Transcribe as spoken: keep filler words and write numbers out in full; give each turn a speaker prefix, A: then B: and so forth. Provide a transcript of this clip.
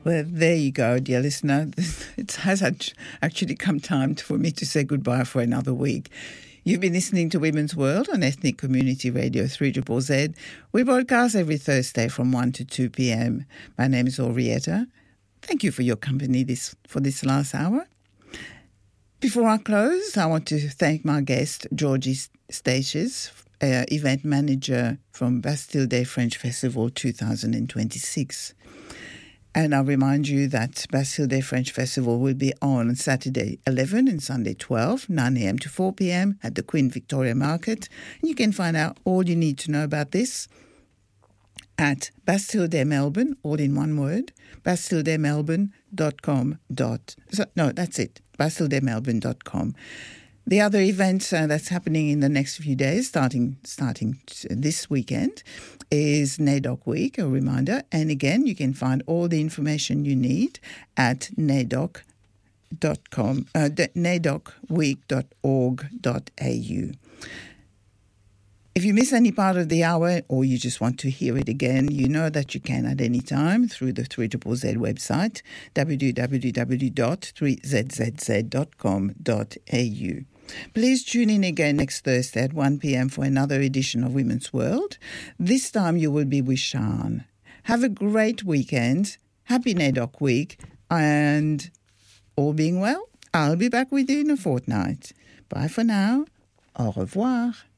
A: Well, there you go, dear listener. It has actually come time for me to say goodbye for another week. You've been listening to Women's World on Ethnic Community Radio three Z Z Z. We broadcast every Thursday from one to two p.m. My name is Henrietta. Thank you for your company this for this last hour. Before I close, I want to thank my guest, Georgie Staches, uh, event manager from Bastille Day French Festival two thousand twenty-six. And I'll remind you that Bastille Day French Festival will be on Saturday eleven and Sunday twelve, nine a.m. to four p.m. at the Queen Victoria Market. And you can find out all you need to know about this at Bastille Day Melbourne, all in one word, bastille day melbourne dot com. So, no, that's it, bastille day melbourne dot com. The other event uh, that's happening in the next few days, starting starting this weekend, is NAIDOC Week, a reminder. And again, you can find all the information you need at naidoc dot com, uh, naidoc week dot org dot a u. If you miss any part of the hour or you just want to hear it again, you know that you can at any time through the three Z Z Z website, w w w dot three z z z dot com dot a u. Please tune in again next Thursday at one p.m. for another edition of Women's World. This time you will be with Sian. Have a great weekend. Happy NAIDOC Week. And all being well, I'll be back with you in a fortnight. Bye for now. Au revoir.